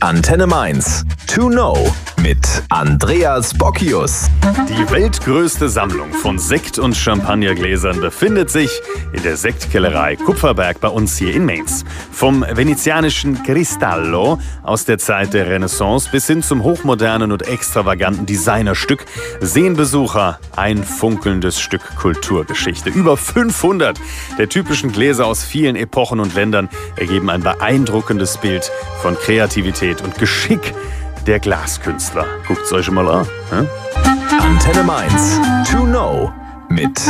Antenne Mainz. To know mit Andreas Bockius. Die weltgrößte Sammlung von Sekt- und Champagnergläsern befindet sich in der Sektkellerei Kupferberg bei uns hier in Mainz. Vom venezianischen Cristallo aus der Zeit der Renaissance bis hin zum hochmodernen und extravaganten Designerstück sehen Besucher ein funkelndes Stück Kulturgeschichte. Über 500 der typischen Gläser aus vielen Epochen und Ländern ergeben ein beeindruckendes Bild von Kreativität und Geschick der Glaskünstler. Guckt's euch mal an. Antenne Mainz. To know mit